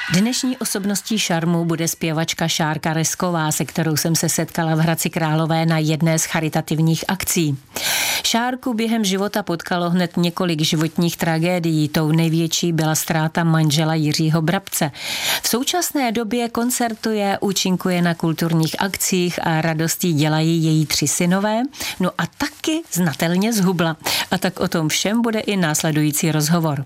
Dnešní osobností Šarmu bude zpěvačka Šárka Resková, se kterou jsem se setkala v Hradci Králové na jedné z charitativních akcí. Šárku během života potkalo hned několik životních tragédií. Tou největší byla ztráta manžela Jiřího Brabce. V současné době koncertuje, účinkuje na kulturních akcích a radostí dělají její 3 synové, no a taky znatelně zhubla. A tak o tom všem bude i následující rozhovor.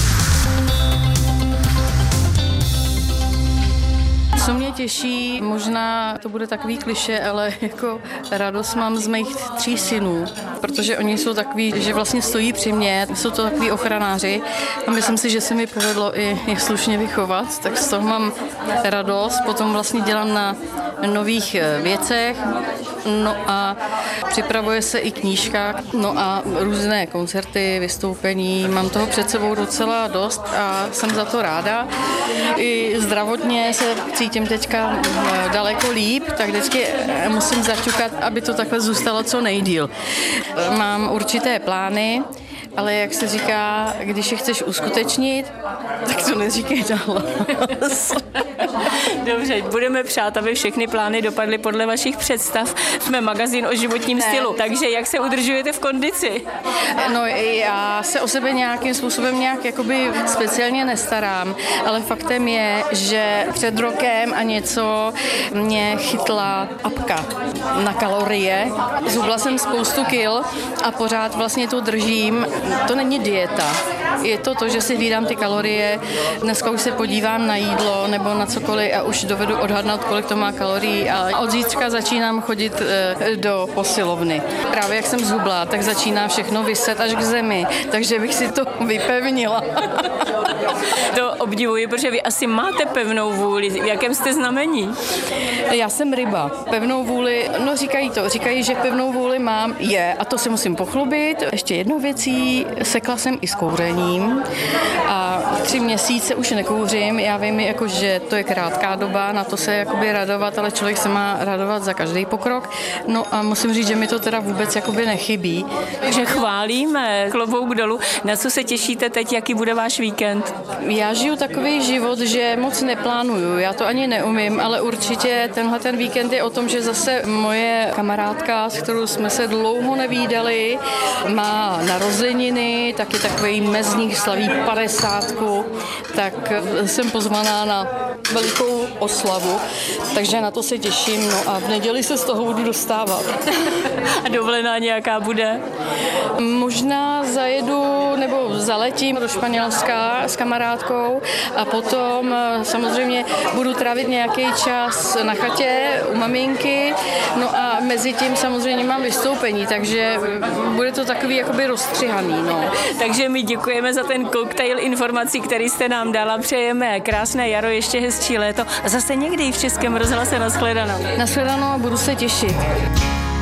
Co mě těší, možná to bude takový klišé, ale jako radost mám z mých 3 synů, protože oni jsou takový, že vlastně stojí při mně, jsou to takový ochranáři a myslím si, že se mi povedlo i je slušně vychovat, tak z toho mám radost. Potom vlastně dělám na nových věcech, no a připravuje se i knížka, no a různé koncerty, vystoupení, mám toho před sebou docela dost a jsem za to ráda. I zdravotně se cítím teďka daleko líp, tak vždycky musím zaťukat, aby to takhle zůstalo co nejdýl. Mám určité plány, ale jak se říká, když je chceš uskutečnit, tak to neříkej dál. Dobře, budeme přát, aby všechny plány dopadly podle vašich představ. Jsme magazín o životním stylu, takže jak se udržujete v kondici? No já se o sebe nějakým způsobem nějak jakoby speciálně nestarám, ale faktem je, že před rokem a něco mě chytla apka na kalorie. Zhubla jsem spoustu kil a pořád vlastně to držím. To není dieta. Je to, že si hlídám ty kalorie. Dneska už se podívám na jídlo nebo na cokoliv a už dovedu odhadnout, kolik to má kalorií. A od zítřka začínám chodit do posilovny. Právě jak jsem zhubla, tak začíná všechno vyset až k zemi. Takže bych si to vypevnila. To obdivuji, protože vy asi máte pevnou vůli. V jakém jste znamení? Já jsem ryba. Pevnou vůli, no říkají, že pevnou vůli mám, a to si musím pochlubit. Ještě jednou věcí, sekla jsem i s kouřením a 3 měsíce už nekouřím. Já vím, jako, že to je krátká doba, na to se jakoby radovat, ale člověk se má radovat za každý pokrok. No a musím říct, že mi to teda vůbec jakoby nechybí. Takže chválíme, klobouk dolů. Na co se těšíte teď, jaký bude váš víkend? Já žiju takový život, že moc neplánuju, já to ani neumím, ale určitě ten víkend je o tom, že zase moje kamarádka, s kterou jsme se dlouho nevídali, má narozeniny, taky takový mezník, slaví 50, tak jsem pozvaná na velikou oslavu, takže na to se těším, no a v neděli se z toho budu dostávat. A dovolená nějaká bude? Možná zajedu nebo zaletím do Španělska s kamarádkou a potom samozřejmě budu trávit nějaký čas na chatě u maminky, no a mezi tím samozřejmě mám vystoupení, takže bude to takový jakoby rozstřihaný, no. Takže my děkujeme za ten koktejl informací, který jste nám dala, přejeme krásné jaro, ještě hezčí léto a zase někdy v Českém rozhlase. Nashledanou. Nashledanou a budu se těšit.